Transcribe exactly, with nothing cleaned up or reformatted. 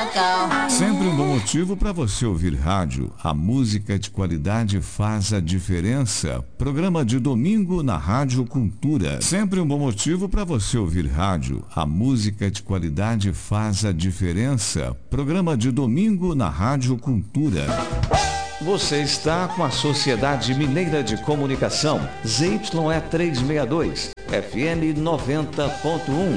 Cacau. Sempre um bom motivo para você ouvir rádio. A música de qualidade faz a diferença. Programa de domingo na Rádio Cultura. Sempre um bom motivo para você ouvir rádio. A música de qualidade faz a diferença. Programa de domingo na Rádio Cultura. Você está com a Sociedade Mineira de Comunicação, Z Y E trezentos e sessenta e dois, F M noventa ponto um.